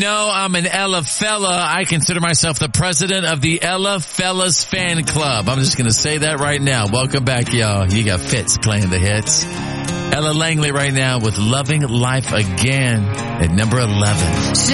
No, I'm an Ella fella. I consider myself the president of the Ella Fellas fan club. I'm just going to say that right now. Welcome back, y'all. You got Fitz playing the hits. Ella Langley right now with Loving Life Again at number 11.